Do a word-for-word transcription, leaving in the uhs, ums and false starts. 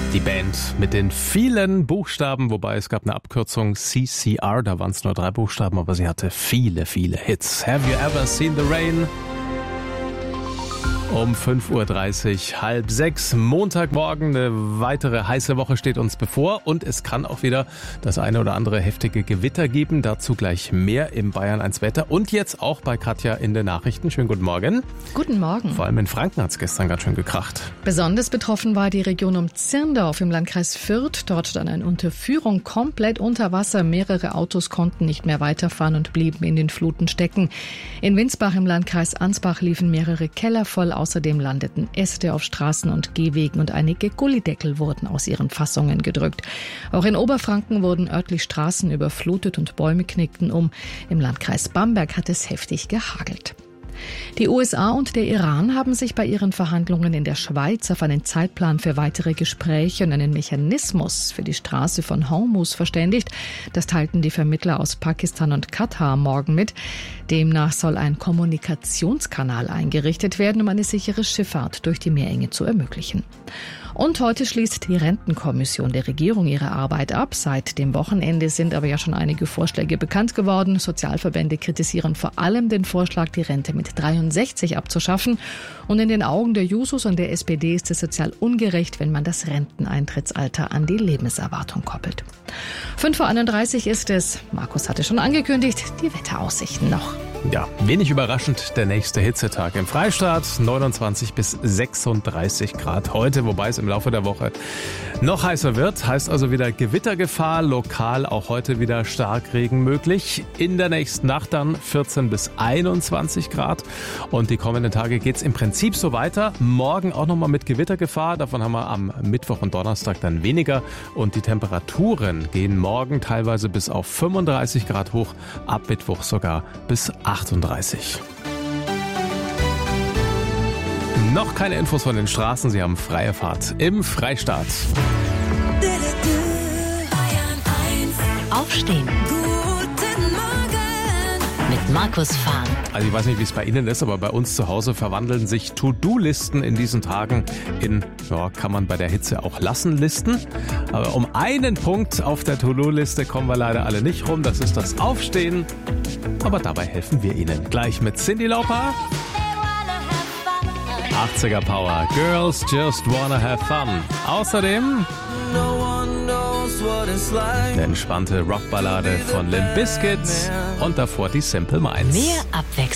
Die Band mit den vielen Buchstaben, wobei es gab eine Abkürzung C C R, da waren es nur drei Buchstaben, aber sie hatte viele, viele Hits. Have you ever seen the rain? Um fünf Uhr dreißig, halb sechs, Montagmorgen, eine weitere heiße Woche steht uns bevor und es kann auch wieder das eine oder andere heftige Gewitter geben. Dazu gleich mehr im Bayern eins Wetter und jetzt auch bei Katja in den Nachrichten. Schönen guten Morgen. Guten Morgen. Vor allem in Franken hat es gestern ganz schön gekracht. Besonders betroffen war die Region um Zirndorf im Landkreis Fürth. Dort stand eine Unterführung komplett unter Wasser. Mehrere Autos konnten nicht mehr weiterfahren und blieben in den Fluten stecken. In Winsbach im Landkreis Ansbach liefen mehrere Keller voll. Außerdem landeten Äste auf Straßen und Gehwegen und einige Gullideckel wurden aus ihren Fassungen gedrückt. Auch in Oberfranken wurden örtlich Straßen überflutet und Bäume knickten um. Im Landkreis Bamberg hat es heftig gehagelt. Die U S A und der Iran haben sich bei ihren Verhandlungen in der Schweiz auf einen Zeitplan für weitere Gespräche und einen Mechanismus für die Straße von Hormuz verständigt. Das teilten die Vermittler aus Pakistan und Katar morgen mit. Demnach soll ein Kommunikationskanal eingerichtet werden, um eine sichere Schifffahrt durch die Meerenge zu ermöglichen. Und heute schließt die Rentenkommission der Regierung ihre Arbeit ab. Seit dem Wochenende sind aber ja schon einige Vorschläge bekannt geworden. Sozialverbände kritisieren vor allem den Vorschlag, die Rente mit dreiundsechzig abzuschaffen. Und in den Augen der Jusos und der S P D ist es sozial ungerecht, wenn man das Renteneintrittsalter an die Lebenserwartung koppelt. fünf Uhr einunddreißig ist es. Markus hatte schon angekündigt, die Wetteraussichten noch. Ja, wenig überraschend, der nächste Hitzetag im Freistaat, neunundzwanzig bis sechsunddreißig Grad heute, wobei es im Laufe der Woche noch heißer wird. Heißt also wieder Gewittergefahr, lokal auch heute wieder Starkregen möglich. In der nächsten Nacht dann vierzehn bis einundzwanzig Grad und die kommenden Tage geht's im Prinzip so weiter. Morgen auch nochmal mit Gewittergefahr, davon haben wir am Mittwoch und Donnerstag dann weniger und die Temperaturen gehen morgen teilweise bis auf fünfunddreißig Grad hoch, ab Mittwoch sogar bis achtunddreißig. Noch keine Infos von den Straßen, sie haben freie Fahrt im Freistaat. Aufstehen. Guten Morgen. Mit Markus Fahn. Also ich weiß nicht, wie es bei Ihnen ist, aber bei uns zu Hause verwandeln sich To-Do-Listen in diesen Tagen in, ja, kann man bei der Hitze auch lassen, Listen. Aber um einen Punkt auf der To-Do-Liste kommen wir leider alle nicht rum, das ist das Aufstehen. Aber dabei helfen wir Ihnen. Gleich mit Cyndi Lauper. achtziger Power. Girls just wanna have fun. Außerdem eine entspannte Rockballade von Limp Bizkit und davor die Simple Minds. Mehr Abwechslung.